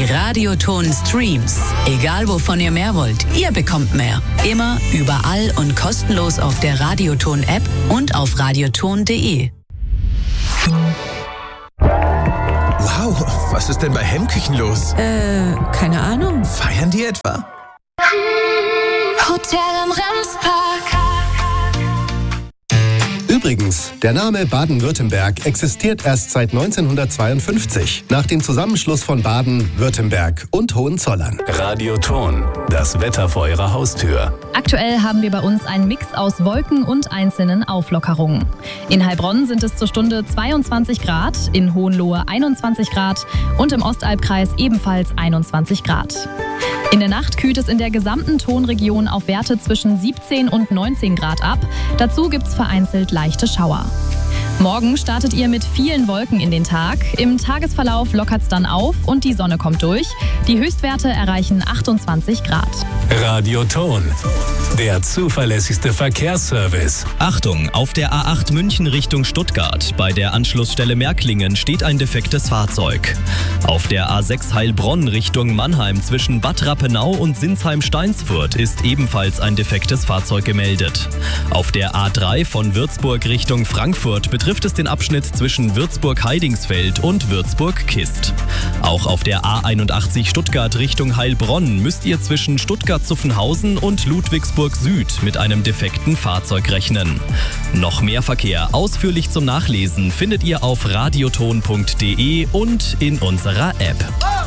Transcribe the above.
Radioton Streams. Egal wovon ihr mehr wollt, ihr bekommt mehr. Immer, überall und kostenlos auf der Radioton App und auf radioton.de. Wow, was ist denn bei Hemmküchen los? Keine Ahnung. Feiern die etwa? Hotel am Remspark. Übrigens, der Name Baden-Württemberg existiert erst seit 1952, nach dem Zusammenschluss von Baden, Württemberg und Hohenzollern. Radioton, das Wetter vor Ihrer Haustür. Aktuell haben wir bei uns einen Mix aus Wolken und einzelnen Auflockerungen. In Heilbronn sind es zur Stunde 22 Grad, in Hohenlohe 21 Grad und im Ostalbkreis ebenfalls 21 Grad. In der Nacht kühlt es in der gesamten Tonregion auf Werte zwischen 17 und 19 Grad ab. Dazu gibt es vereinzelt leichte Schauer. Morgen startet ihr mit vielen Wolken in den Tag. Im Tagesverlauf lockert es dann auf und die Sonne kommt durch. Die Höchstwerte erreichen 28 Grad. Radioton, der zuverlässigste Verkehrsservice. Achtung, auf der A8 München Richtung Stuttgart. Bei der Anschlussstelle Märklingen steht ein defektes Fahrzeug. Auf der A6 Heilbronn Richtung Mannheim zwischen Bad Rappenau und Sinsheim-Steinsfurt ist ebenfalls ein defektes Fahrzeug gemeldet. Auf der A3 von Würzburg Richtung Frankfurt betrifft es den Abschnitt zwischen Würzburg-Heidingsfeld und Würzburg-Kist. Auch auf der A81 Stuttgart Richtung Heilbronn müsst ihr zwischen Stuttgart-Zuffenhausen und Ludwigsburg Süd mit einem defekten Fahrzeug rechnen. Noch mehr Verkehr ausführlich zum Nachlesen findet ihr auf radioton.de und in unserer App.